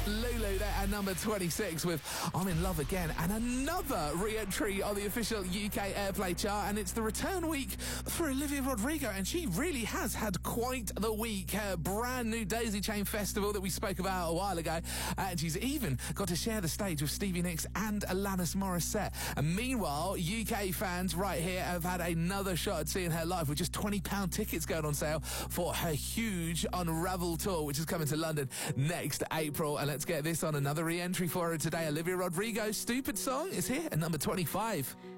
Lulu there at number 26 with I'm in Love Again, and another re-entry on the official UK Airplay chart, and it's the return week for Olivia Rodrigo, and she really has had quite the week. Her brand new Daisy Chain Festival that we spoke about a while ago, and she's even got to share the stage with Stevie Nicks and Alanis Morissette. And meanwhile, UK fans right here have had another shot at seeing her live with just £20 tickets going on sale for her huge Unravel tour, which is coming to London next April. And let's get this on, another re-entry for her today. Olivia Rodrigo's Stupid Song is here at number 25.